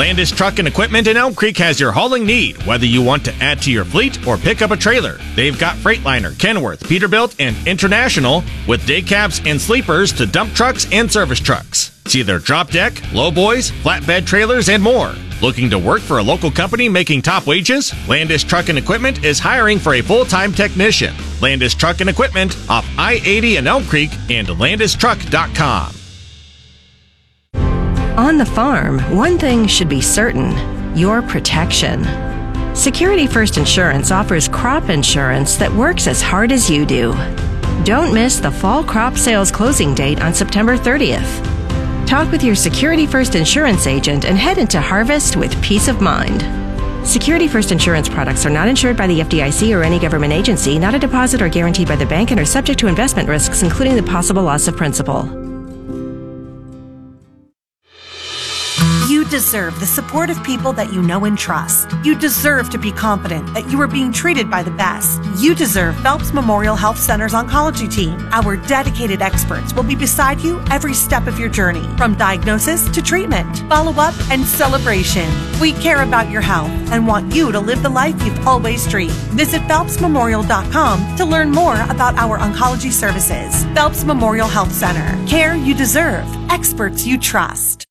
Landis Truck and Equipment in Elm Creek has your hauling need, whether you want to add to your fleet or pick up a trailer. They've got Freightliner, Kenworth, Peterbilt, and International, with day cabs and sleepers to dump trucks and service trucks. See their drop deck, lowboys, flatbed trailers, and more. Looking to work for a local company making top wages? Landis Truck and Equipment is hiring for a full-time technician. Landis Truck and Equipment off I-80 in Elm Creek and landistruck.com. On the farm, one thing should be certain: your protection. Security First Insurance offers crop insurance that works as hard as you do. Don't miss the fall crop sales closing date on September 30th. Talk with your Security First Insurance agent and head into harvest with peace of mind. Security First Insurance products are not insured by the FDIC or any government agency, not a deposit or guaranteed by the bank, and are subject to investment risks, including the possible loss of principal. You deserve the support of people that you know and trust. You deserve to be confident that you are being treated by the best. You deserve Phelps Memorial Health Center's oncology team. Our dedicated experts will be beside you every step of your journey, from diagnosis to treatment, follow-up, and celebration. We care about your health and want you to live the life you've always dreamed. Visit PhelpsMemorial.com to learn more about our oncology services. Phelps Memorial Health Center. Care you deserve. Experts you trust.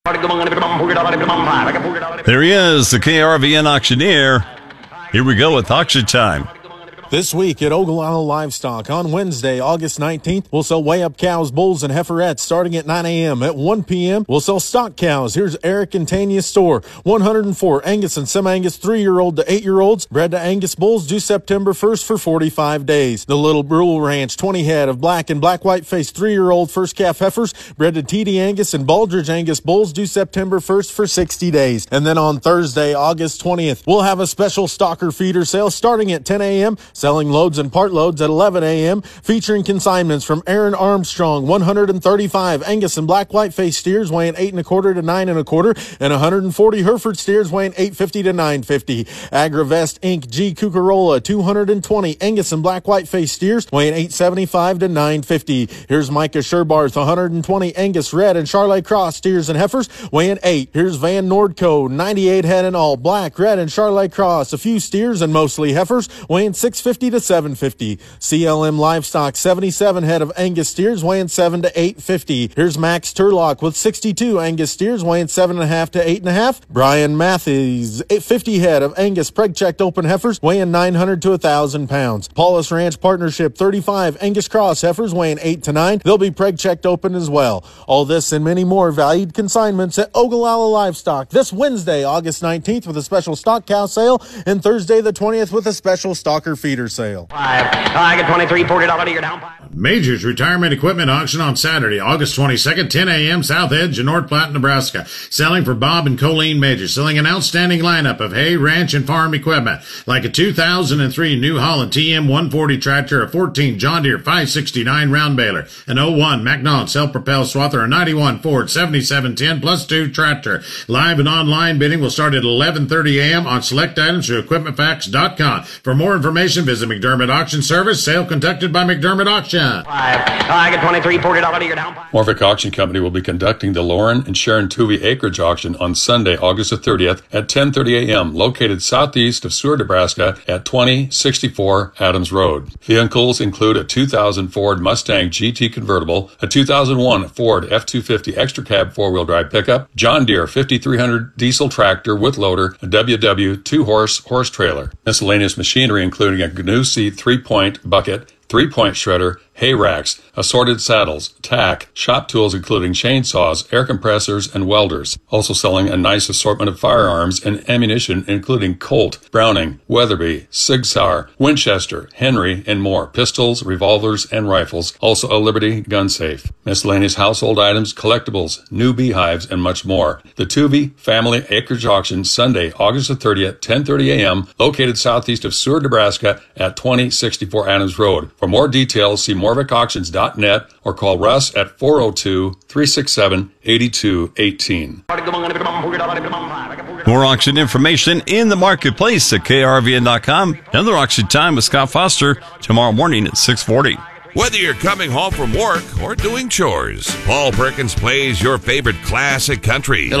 There he is, the KRVN auctioneer. Here we go with auction time. This week at Ogallala Livestock on Wednesday, August 19th, we'll sell weigh-up cows, bulls, and heiferettes starting at 9 a.m. At 1 p.m., we'll sell stock cows. Here's Eric and Tanya's store. 104 Angus and Semi-Angus 3-year-old to 8-year-olds. Bred to Angus bulls due September 1st for 45 days. The Little Brule Ranch, 20 head of black and black-white face 3-year-old first calf heifers. Bred to TD Angus and Baldridge Angus bulls due September 1st for 60 days. And then on Thursday, August 20th, we'll have a special stocker feeder sale starting at 10 a.m., selling loads and part loads at 11 a.m., featuring consignments from Aaron Armstrong, 135 Angus and black white face steers weighing 8 1/4 to 9 1/4, and 140 Hereford steers weighing 850 to 950. Agravest Inc. G. Cucarola, 220 Angus and black white face steers weighing 875 to 950. Here's Micah Sherbarth, 120 Angus red and Charlet Cross steers and heifers weighing 8. Here's Van Nordco, 98 head in all, black, red, and Charlet Cross, a few steers and mostly heifers weighing 650 to 750. CLM Livestock, 77 head of Angus steers weighing 7 to 850. Here's Max Turlock with 62 Angus steers weighing 7.5 to 8.5. Brian Matthews, 50 head of Angus preg-checked open heifers weighing 900 to 1,000 pounds. Paulus Ranch Partnership, 35 Angus Cross heifers weighing 8 to 9. They'll be preg-checked open as well. All this and many more valued consignments at Ogallala Livestock this Wednesday, August 19th, with a special stock cow sale, and Thursday the 20th with a special stalker feeder sale. I get $23, $40 a year down. Majors Retirement Equipment Auction on Saturday, August 22nd, 10 a.m., South Edge in North Platte, Nebraska. Selling for Bob and Colleen Majors. Selling an outstanding lineup of hay, ranch, and farm equipment, like a 2003 New Holland TM 140 tractor, a 14 John Deere 569 round baler, an 01 Macnon self-propelled swather, a 91 Ford 7710 plus 2 tractor. Live and online bidding will start at 11:30 a.m. on select items through equipmentfacts.com. For more information, visit McDermott Auction Service. Sale conducted by McDermott Auction. I get $23, $40 a year down. Morvick Auction Company will be conducting the Lauren and Sharon Tuvey Acreage Auction on Sunday, August the 30th at 10:30 a.m., located southeast of Seward, Nebraska at 2064 Adams Road. Vehicles include a 2000 Ford Mustang GT convertible, a 2001 Ford F-250 extra cab 4-wheel drive pickup, John Deere 5300 diesel tractor with loader, a WW 2-horse trailer. Miscellaneous machinery including a GNU C 3-point bucket, 3-point shredder, hay racks, assorted saddles, tack, shop tools including chainsaws, air compressors, and welders. Also selling a nice assortment of firearms and ammunition including Colt, Browning, Weatherby, Sig Sauer, Winchester, Henry, and more. Pistols, revolvers, and rifles. Also a Liberty gun safe. Miscellaneous household items, collectibles, new beehives, and much more. The Tuvey Family Acreage Auction, Sunday, August the 30th, 10:30 a.m., located southeast of Seward, Nebraska at 2064 Adams Road. For more details, see MorvickAuctions.net or call Russ at 402-367-8218. More auction information in the marketplace at KRVN.com. Another auction time with Scott Foster tomorrow morning at 6:40. Whether you're coming home from work or doing chores, Paul Perkins plays your favorite classic country.